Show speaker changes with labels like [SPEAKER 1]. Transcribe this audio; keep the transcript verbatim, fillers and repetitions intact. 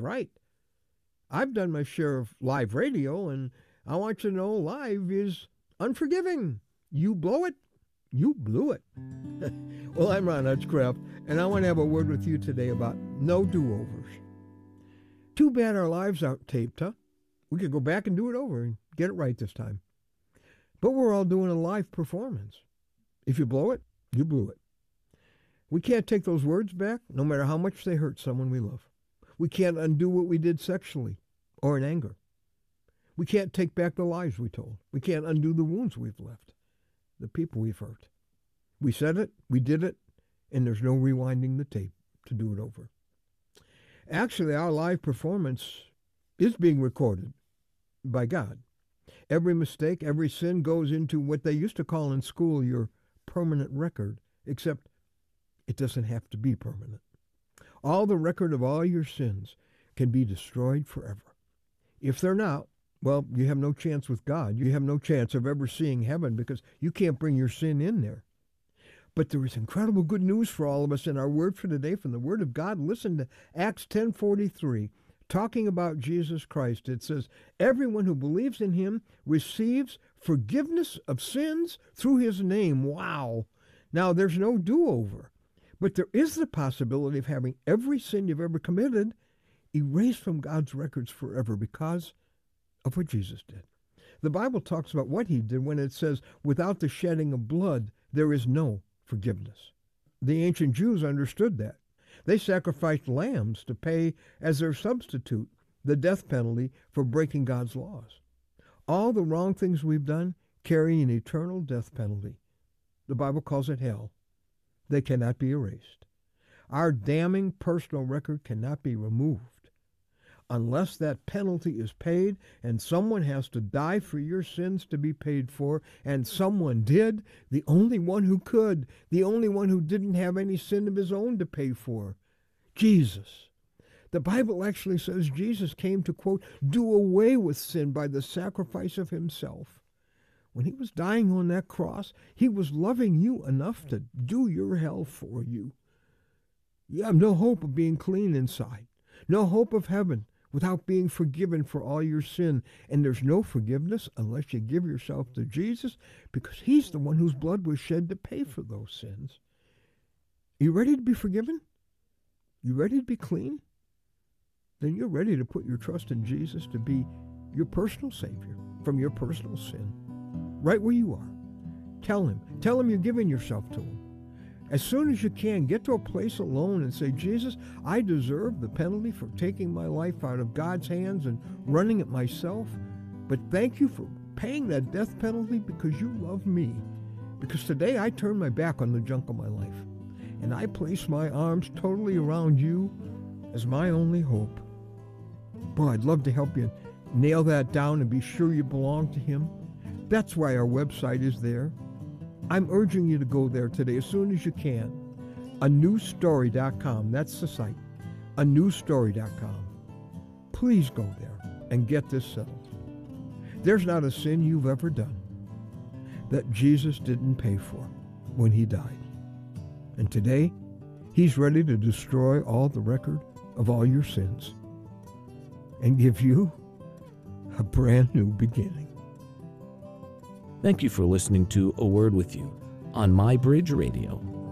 [SPEAKER 1] right. I've done my share of live radio, and I want you to know live is unforgiving. You blow it, you blew it. Well, I'm Ron Hutchcraft, and I want to have a word with you today about no do-overs. Too bad our lives aren't taped, huh? We could go back and do it over and get it right this time. But we're all doing a live performance. If you blow it, you blew it. We can't take those words back, no matter how much they hurt someone we love. We can't undo what we did sexually or in anger. We can't take back the lies we told. We can't undo the wounds we've left, the people we've hurt. We said it, we did it, and there's no rewinding the tape to do it over. Actually, our live performance is being recorded by God. Every mistake, every sin goes into what they used to call in school your permanent record, except it doesn't have to be permanent. All the record of all your sins can be destroyed forever. If they're not, well, you have no chance with God. You have no chance of ever seeing heaven because you can't bring your sin in there. But there is incredible good news for all of us in our word for today from the Word of God. Listen to Acts ten forty-three. Talking about Jesus Christ, it says, everyone who believes in him receives forgiveness of sins through his name. Wow. Now, there's no do-over, but there is the possibility of having every sin you've ever committed erased from God's records forever because of what Jesus did. The Bible talks about what he did when it says, without the shedding of blood, there is no forgiveness. The ancient Jews understood that. They sacrificed lambs to pay as their substitute the death penalty for breaking God's laws. All the wrong things we've done carry an eternal death penalty. The Bible calls it hell. They cannot be erased. Our damning personal record cannot be removed. Unless that penalty is paid, and someone has to die for your sins to be paid for, and someone did, the only one who could, the only one who didn't have any sin of his own to pay for, Jesus. The Bible actually says Jesus came to, quote, do away with sin by the sacrifice of himself. When he was dying on that cross, he was loving you enough to do your hell for you. You have no hope of being clean inside, no hope of heaven without being forgiven for all your sin. And there's no forgiveness unless you give yourself to Jesus, because he's the one whose blood was shed to pay for those sins. You ready to be forgiven? You ready to be clean? Then you're ready to put your trust in Jesus to be your personal Savior from your personal sin. Right where you are. Tell him. Tell him you're giving yourself to him. As soon as you can, get to a place alone and say, Jesus, I deserve the penalty for taking my life out of God's hands and running it myself. But thank you for paying that death penalty because you love me. Because today I turn my back on the junk of my life. And I place my arms totally around you as my only hope. Boy, I'd love to help you nail that down and be sure you belong to him. That's why our website is there. I'm urging you to go there today as soon as you can. a new story dot com, that's the site. a new story dot com. Please go there and get this settled. There's not a sin you've ever done that Jesus didn't pay for when he died. And today, he's ready to destroy all the record of all your sins and give you a brand new beginning.
[SPEAKER 2] Thank you for listening to A Word With You on My Bridge Radio.